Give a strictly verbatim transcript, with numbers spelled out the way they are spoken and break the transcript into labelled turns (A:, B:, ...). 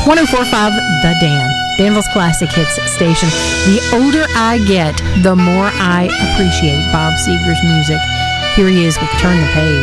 A: one oh four point five The Dan, Danville's Classic Hits station. The older I get, the more I appreciate Bob Seger's music. Here he is with Turn the Page.